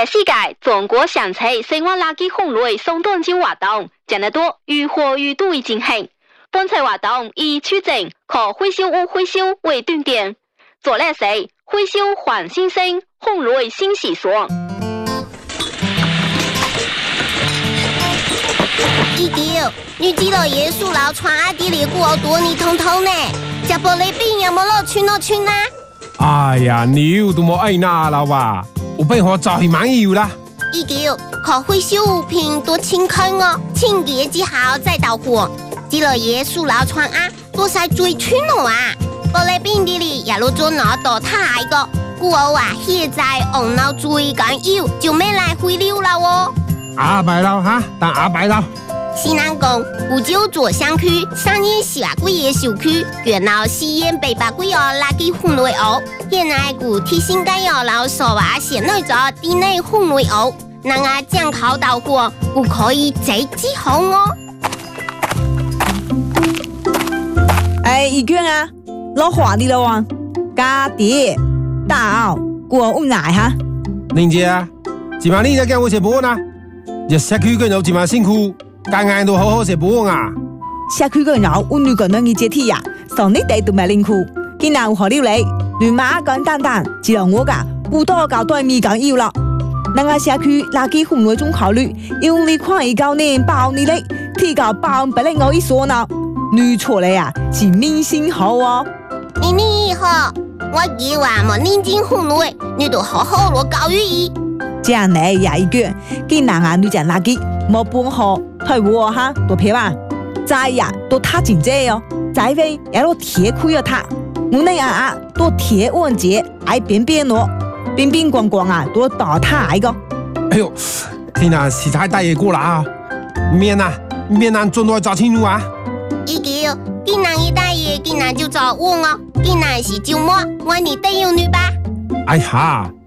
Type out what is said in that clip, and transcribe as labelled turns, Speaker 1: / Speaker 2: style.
Speaker 1: 全世界中國上車生活垃圾分類送斷金活動，將得多如火如荼的進行。本次活動以取證可回收物回收為斷點，做叻時回收還新鮮，分類新習俗。
Speaker 2: 姨舅，你知道椰樹樓傳阿啲嚟過多年通通呢，食玻璃餅有冇落村啦？
Speaker 3: 哎呀，你都冇愛那啦吧？我俾我早去買油啦。
Speaker 2: 姨舅，可回收物品多清坑哦，清潔之後再到貨。知道椰樹樓傳阿多晒最村咯啊！玻璃餅啲嚟也落咗攞到太個，故我話現在紅樓最緊要就咩嚟回流啦喎。
Speaker 3: 阿伯佬哈，當阿伯佬。
Speaker 2: 西南宮古舊左鄉區3年下貴嘅小區，原來西煙北八貴哦垃圾分類哦，現在古提醒該有老所話現內咗地內分類哦，能啊將口到貨，古可以直接好哦。
Speaker 4: 哎，姨娟啊，攞花啲咯喎，家啲大過屋奶哈。
Speaker 3: 玲姐啊，今晚你在跟我食飯啊？一社區個人今晚辛苦。間間都好好食飯啊！
Speaker 4: 社區個人我女個人嘅接體呀，上你哋都買零褲，今日有何料理？亂馬簡單單，只有我噶不多搞對米講要啦。那個社區垃圾分類中考慮，用你看一高年包你嘞，提高包不能我一說呢，女錯嘞呀，是明星好哦。
Speaker 2: 你好，我以為冇認真分類，你都好好落教育意。
Speaker 4: 這樣呢也一個，今日啊女講垃圾冇半號。退貨哈，多撇吧，再呀多他真濟哦，再飛也多鐵虧了他，我那啊多鐵問節愛邊邊咯，邊邊光光啊多倒他來個。
Speaker 3: 哎呦，天啊，實在大嘢過啦啊！面盡來找清楚啊！
Speaker 2: 姨舅，今日一大爺，今日就找我哦，今日是周末，我你帶有女吧？
Speaker 3: 哎呀！